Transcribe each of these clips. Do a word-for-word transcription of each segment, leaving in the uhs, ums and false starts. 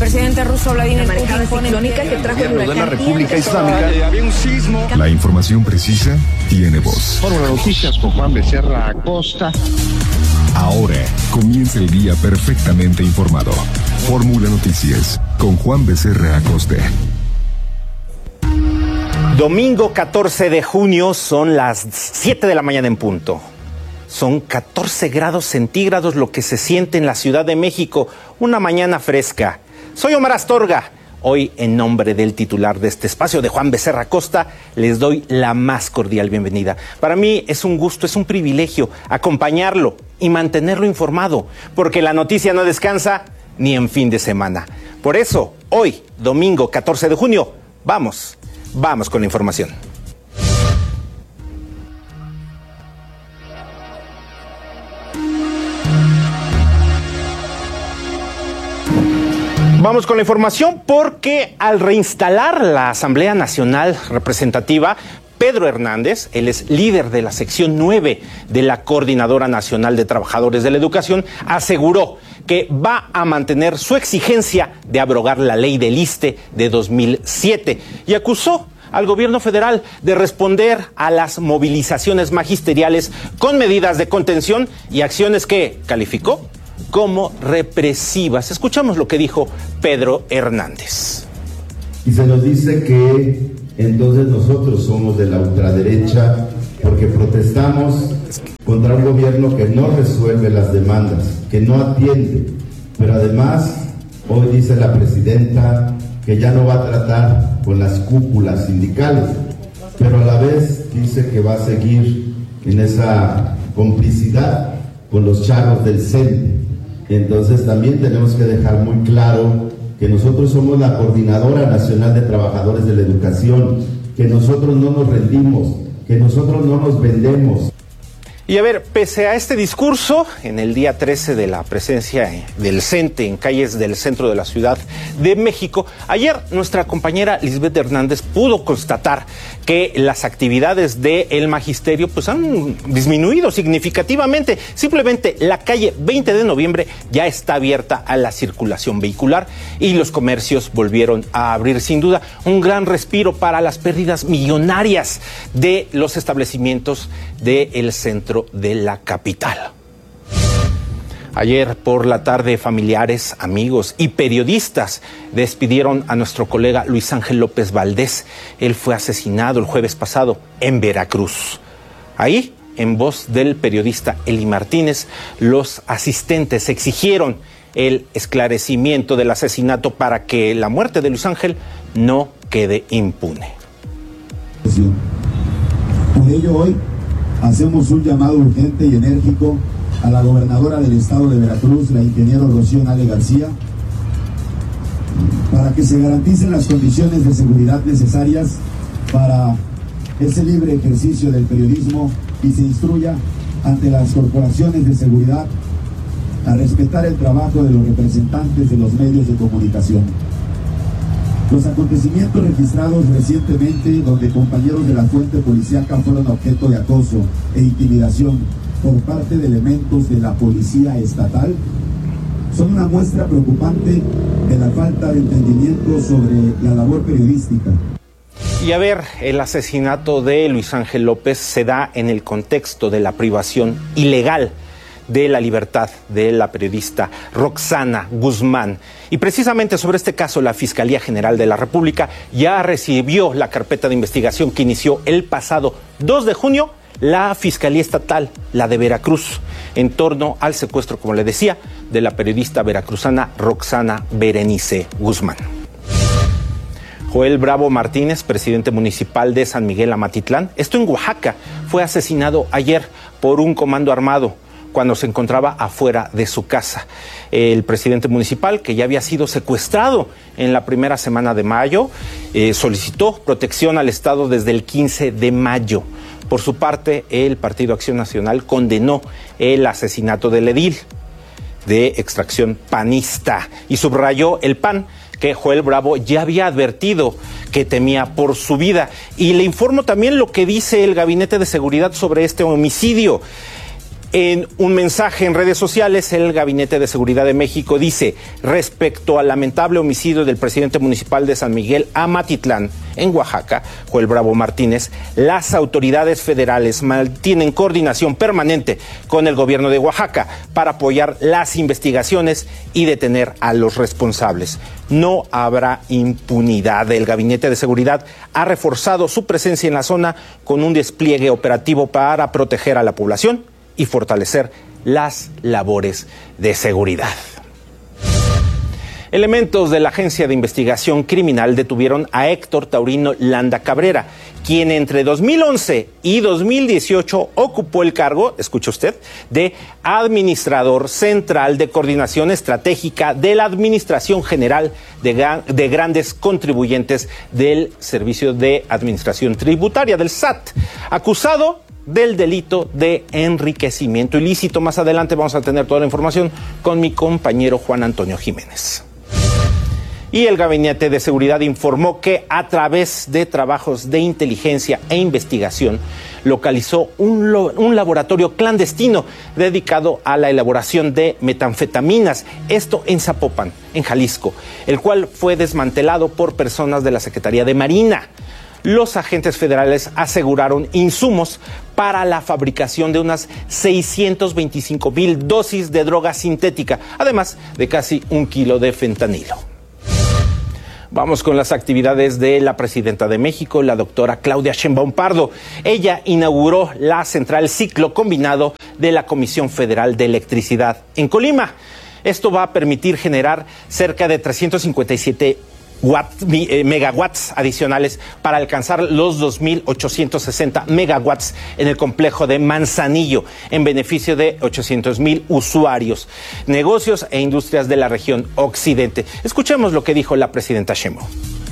presidente ruso Vladimir Putin pone ciclónica que trajo el de la República Islámica. Había un sismo. La información precisa tiene voz. Fórmula Noticias con Juan Becerra Acosta. Ahora comienza el día perfectamente informado. Fórmula Noticias con Juan Becerra Acosta. Domingo catorce de junio, son las siete de la mañana en punto. Son catorce grados centígrados lo que se siente en la Ciudad de México, una mañana fresca. Soy Omar Astorga. Hoy, en nombre del titular de este espacio, de Juan Becerra Acosta, les doy la más cordial bienvenida. Para mí es un gusto, es un privilegio acompañarlo y mantenerlo informado, porque la noticia no descansa ni en fin de semana. Por eso, hoy, domingo catorce de junio, vamos, vamos con la información. Vamos con la información porque al reinstalar la Asamblea Nacional Representativa, Pedro Hernández, él es líder de la sección nueve de la Coordinadora Nacional de Trabajadores de la Educación, aseguró que va a mantener su exigencia de abrogar la ley del ISSSTE de dos mil siete y acusó al gobierno federal de responder a las movilizaciones magisteriales con medidas de contención y acciones que calificó como represivas. Escuchamos lo que dijo Pedro Hernández. Y se nos dice que entonces nosotros somos de la ultraderecha porque protestamos contra un gobierno que no resuelve las demandas, que no atiende. Pero además, hoy dice la presidenta que ya no va a tratar con las cúpulas sindicales, pero a la vez dice que va a seguir en esa complicidad con los charros del C E N. Entonces también tenemos que dejar muy claro que nosotros somos la Coordinadora Nacional de Trabajadores de la Educación, que nosotros no nos rendimos, que nosotros no nos vendemos. Y a ver, pese a este discurso, en el día trece de la presencia del CENTE en calles del centro de la Ciudad de México, ayer nuestra compañera Lisbeth Hernández pudo constatar que las actividades del magisterio pues han disminuido significativamente. Simplemente la calle veinte de noviembre ya está abierta a la circulación vehicular y los comercios volvieron a abrir. Sin duda, un gran respiro para las pérdidas millonarias de los establecimientos del centro de la capital. Ayer por la tarde, familiares, amigos y periodistas despidieron a nuestro colega Luis Ángel López Valdés. Él fue asesinado el jueves pasado en Veracruz. Ahí, en voz del periodista Eli Martínez, los asistentes exigieron el esclarecimiento del asesinato para que la muerte de Luis Ángel no quede impune. Por ello, hoy hacemos un llamado urgente y enérgico a la gobernadora del estado de Veracruz, la ingeniero Rocío Nale García, para que se garanticen las condiciones de seguridad necesarias para ese libre ejercicio del periodismo y se instruya ante las corporaciones de seguridad a respetar el trabajo de los representantes de los medios de comunicación. Los acontecimientos registrados recientemente, donde compañeros de la fuente policíaca fueron objeto de acoso e intimidación por parte de elementos de la policía estatal, son una muestra preocupante de la falta de entendimiento sobre la labor periodística. Y a ver, el asesinato de Luis Ángel López se da en el contexto de la privación ilegal de la libertad de la periodista Roxana Guzmán. Y precisamente sobre este caso, la Fiscalía General de la República ya recibió la carpeta de investigación que inició el pasado dos de junio la Fiscalía Estatal, la de Veracruz, en torno al secuestro, como le decía, de la periodista veracruzana Roxana Berenice Guzmán. Joel Bravo Martínez, presidente municipal de San Miguel Amatitlán, esto en Oaxaca, fue asesinado ayer por un comando armado cuando se encontraba afuera de su casa. El presidente municipal, que ya había sido secuestrado en la primera semana de mayo, eh, solicitó protección al Estado desde el quince de mayo. Por su parte, el Partido Acción Nacional condenó el asesinato del edil de extracción panista y subrayó el P A N que Joel Bravo ya había advertido que temía por su vida. Y le informo también lo que dice el Gabinete de Seguridad sobre este homicidio. En un mensaje en redes sociales, el Gabinete de Seguridad de México dice, respecto al lamentable homicidio del presidente municipal de San Miguel Amatitlán, en Oaxaca, Joel Bravo Martínez, las autoridades federales mantienen coordinación permanente con el gobierno de Oaxaca para apoyar las investigaciones y detener a los responsables. No habrá impunidad. El Gabinete de Seguridad ha reforzado su presencia en la zona con un despliegue operativo para proteger a la población y fortalecer las labores de seguridad. Elementos de la Agencia de Investigación Criminal detuvieron a Héctor Taurino Landa Cabrera, quien entre dos mil once y dos mil dieciocho ocupó el cargo, escuche usted, de administrador central de coordinación estratégica de la Administración General de, de Grandes Contribuyentes del Servicio de Administración Tributaria, del S A T, acusado del delito de enriquecimiento ilícito. Más adelante vamos a tener toda la información con mi compañero Juan Antonio Jiménez. Y el Gabinete de Seguridad informó que a través de trabajos de inteligencia e investigación localizó un, lo, un laboratorio clandestino dedicado a la elaboración de metanfetaminas, esto en Zapopan, en Jalisco, el cual fue desmantelado por personas de la Secretaría de Marina. Los agentes federales aseguraron insumos para la fabricación de unas seiscientas veinticinco mil dosis de droga sintética, además de casi un kilo de fentanilo. Vamos con las actividades de la presidenta de México, la doctora Claudia Sheinbaum Pardo. Ella inauguró la central ciclo combinado de la Comisión Federal de Electricidad en Colima. Esto va a permitir generar cerca de trescientos cincuenta y siete Watt, eh, megawatts adicionales para alcanzar los dos mil ochocientos sesenta megawatts en el complejo de Manzanillo, en beneficio de ochocientos mil usuarios, negocios e industrias de la región occidente. Escuchemos lo que dijo la presidenta Sheinbaum.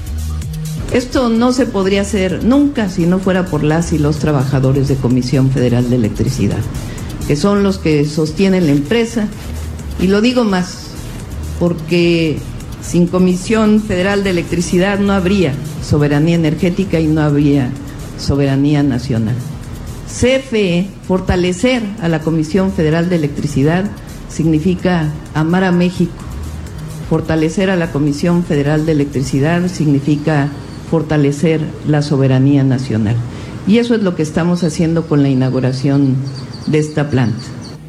Esto no se podría hacer nunca si no fuera por las y los trabajadores de Comisión Federal de Electricidad, que son los que sostienen la empresa, y lo digo más, porque sin Comisión Federal de Electricidad no habría soberanía energética y no habría soberanía nacional. C F E, fortalecer a la Comisión Federal de Electricidad significa amar a México. Fortalecer a la Comisión Federal de Electricidad significa fortalecer la soberanía nacional. Y eso es lo que estamos haciendo con la inauguración de esta planta.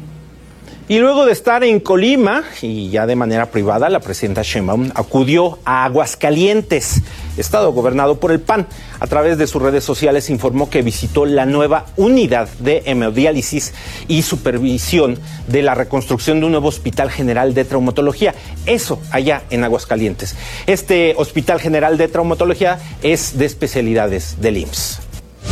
Y luego de estar en Colima, y ya de manera privada, la presidenta Sheinbaum acudió a Aguascalientes, estado gobernado por el P A N. A través de sus redes sociales informó que visitó la nueva unidad de hemodiálisis y supervisión de la reconstrucción de un nuevo hospital general de traumatología. Eso allá en Aguascalientes. Este hospital general de traumatología es de especialidades del I M S S.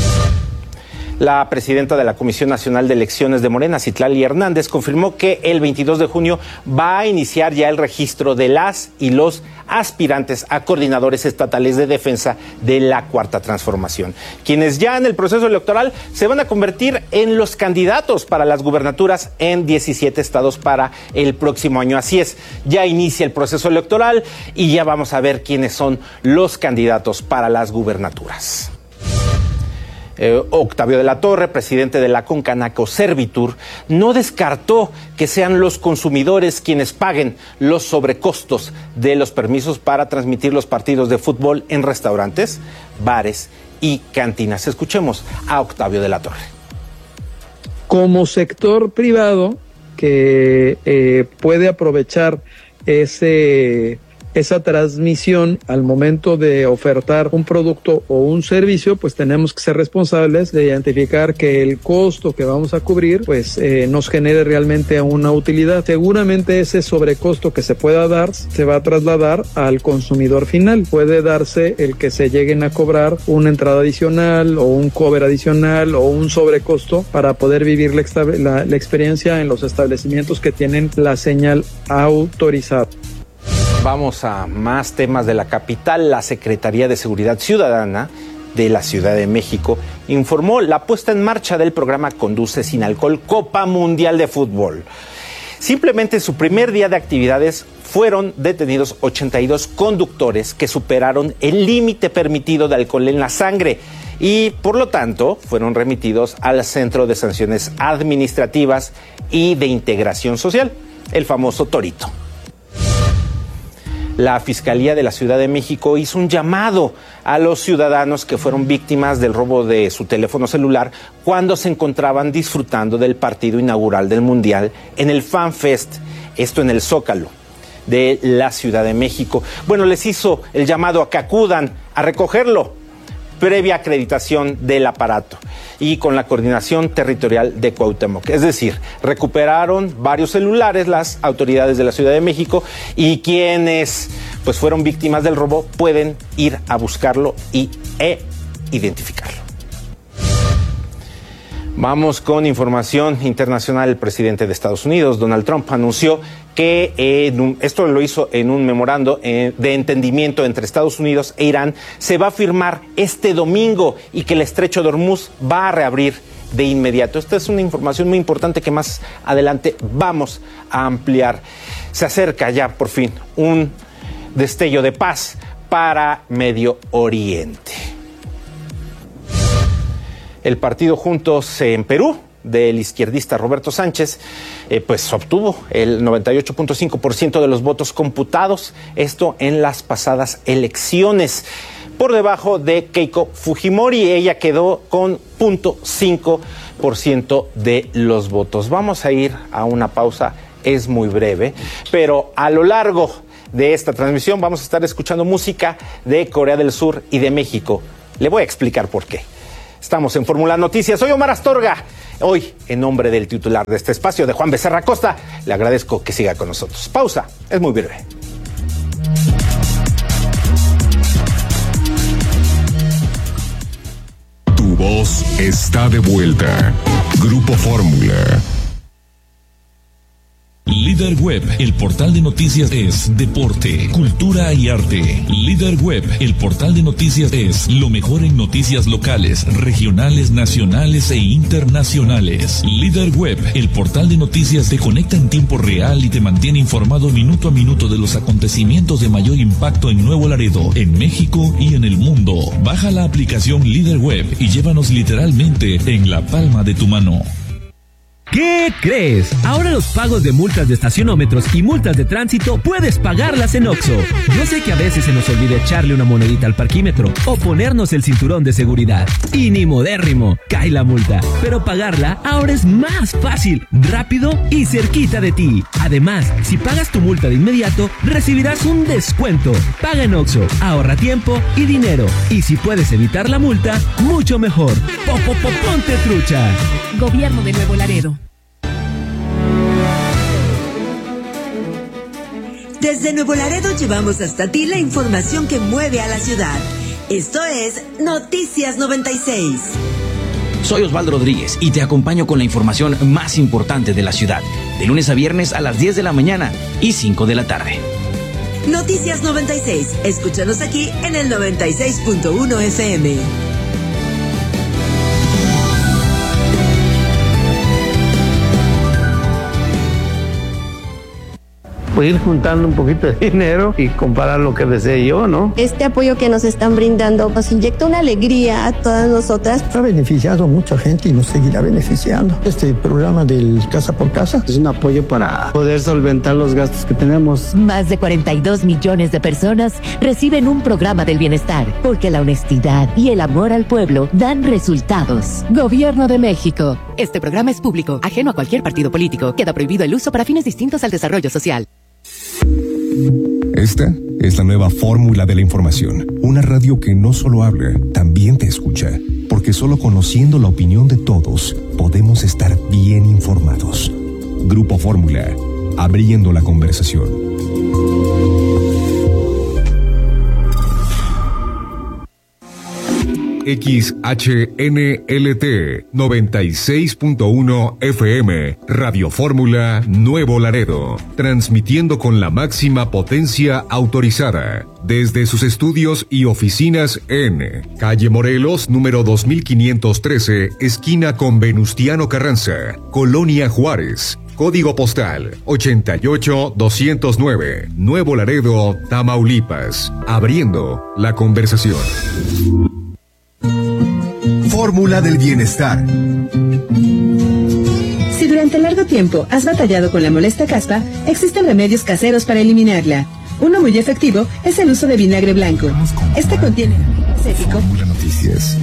La presidenta de la Comisión Nacional de Elecciones de Morena, Citlali Hernández, confirmó que el veintidós de junio va a iniciar ya el registro de las y los aspirantes a coordinadores estatales de defensa de la Cuarta Transformación, quienes ya en el proceso electoral se van a convertir en los candidatos para las gubernaturas en diecisiete estados para el próximo año. Así es, ya inicia el proceso electoral y ya vamos a ver quiénes son los candidatos para las gubernaturas. Eh, Octavio de la Torre, presidente de la Concanaco Servitur, no descartó que sean los consumidores quienes paguen los sobrecostos de los permisos para transmitir los partidos de fútbol en restaurantes, bares y cantinas. Escuchemos a Octavio de la Torre. Como sector privado que eh, puede aprovechar ese... esa transmisión al momento de ofertar un producto o un servicio, pues tenemos que ser responsables de identificar que el costo que vamos a cubrir pues eh, nos genere realmente una utilidad. Seguramente ese sobrecosto que se pueda dar se va a trasladar al consumidor final. Puede darse el que se lleguen a cobrar una entrada adicional o un cover adicional o un sobrecosto para poder vivir la, la, la experiencia en los establecimientos que tienen la señal autorizada. Vamos a más temas de la capital. La Secretaría de Seguridad Ciudadana de la Ciudad de México informó la puesta en marcha del programa Conduce Sin Alcohol Copa Mundial de Fútbol. Simplemente en su primer día de actividades fueron detenidos ochenta y dos conductores que superaron el límite permitido de alcohol en la sangre y por lo tanto fueron remitidos al Centro de Sanciones Administrativas y de Integración Social, el famoso Torito. La Fiscalía de la Ciudad de México hizo un llamado a los ciudadanos que fueron víctimas del robo de su teléfono celular cuando se encontraban disfrutando del partido inaugural del Mundial en el FanFest, esto en el Zócalo de la Ciudad de México. Bueno, les hizo el llamado a que acudan a recogerlo, previa acreditación del aparato y con la coordinación territorial de Cuauhtémoc. Es decir, recuperaron varios celulares las autoridades de la Ciudad de México y quienes pues fueron víctimas del robo pueden ir a buscarlo y e identificarlo. Vamos con información internacional. El presidente de Estados Unidos, Donald Trump, anunció que eh, esto lo hizo en un memorando eh, de entendimiento entre Estados Unidos e Irán. Se va a firmar este domingo y que el estrecho de Hormuz va a reabrir de inmediato. Esta es una información muy importante que más adelante vamos a ampliar. Se acerca ya por fin un destello de paz para Medio Oriente. El partido Juntos en Perú, del izquierdista Roberto Sánchez, eh, pues obtuvo el noventa y ocho punto cinco por ciento de los votos computados, esto en las pasadas elecciones, por debajo de Keiko Fujimori. Ella quedó con cero punto cinco por ciento de los votos. Vamos a ir a una pausa, es muy breve, pero a lo largo de esta transmisión vamos a estar escuchando música de Corea del Sur y de México. Le voy a explicar por qué. Estamos en Fórmula Noticias. Soy Omar Astorga. Hoy, en nombre del titular de este espacio, de Juan Becerra Acosta, le agradezco que siga con nosotros. Pausa, es muy breve. Tu voz está de vuelta. Grupo Fórmula. Líder Web, el portal de noticias es deporte, cultura y arte. Líder Web, el portal de noticias es lo mejor en noticias locales, regionales, nacionales e internacionales. Líder Web, el portal de noticias te conecta en tiempo real y te mantiene informado minuto a minuto de los acontecimientos de mayor impacto en Nuevo Laredo, en México y en el mundo. Baja la aplicación Líder Web y llévanos literalmente en la palma de tu mano. ¿Qué crees? Ahora los pagos de multas de estacionómetros y multas de tránsito puedes pagarlas en Oxxo. Yo sé que a veces se nos olvida echarle una monedita al parquímetro o ponernos el cinturón de seguridad. Y ni modérrimo, cae la multa. Pero pagarla ahora es más fácil, rápido y cerquita de ti. Además, si pagas tu multa de inmediato, recibirás un descuento. Paga en Oxxo, ahorra tiempo y dinero. Y si puedes evitar la multa, mucho mejor. ¡Popo, ponte trucha! Gobierno de Nuevo Laredo. Desde Nuevo Laredo llevamos hasta ti la información que mueve a la ciudad. Esto es Noticias noventa y seis. Soy Osvaldo Rodríguez y te acompaño con la información más importante de la ciudad, de lunes a viernes a las diez de la mañana y cinco de la tarde. Noticias noventa y seis. Escúchanos aquí en el noventa y seis punto uno F M. Ir juntando un poquito de dinero y comparar lo que desee yo, ¿no? Este apoyo que nos están brindando nos inyecta una alegría a todas nosotras. Ha beneficiado a mucha gente y nos seguirá beneficiando. Este programa del Casa por Casa es un apoyo para poder solventar los gastos que tenemos. Más de cuarenta y dos millones de personas reciben un programa del bienestar, porque la honestidad y el amor al pueblo dan resultados. Gobierno de México. Este programa es público, ajeno a cualquier partido político. Queda prohibido el uso para fines distintos al desarrollo social. Esta es la nueva fórmula de la información. Una radio que no solo habla, también te escucha. Porque solo conociendo la opinión de todos, podemos estar bien informados. Grupo Fórmula, abriendo la conversación. X H N L T noventa y seis punto uno F M, Radio Fórmula Nuevo Laredo, transmitiendo con la máxima potencia autorizada desde sus estudios y oficinas en Calle Morelos, número dos mil quinientos trece, esquina con Venustiano Carranza, Colonia Juárez. Código postal ochenta y ocho doscientos nueve, Nuevo Laredo, Tamaulipas, abriendo la conversación. fórmula del bienestar. Si durante largo tiempo has batallado con la molesta caspa, existen remedios caseros para eliminarla. Uno muy efectivo es el uso de vinagre blanco. Este contiene acético. Fórmula Noticias.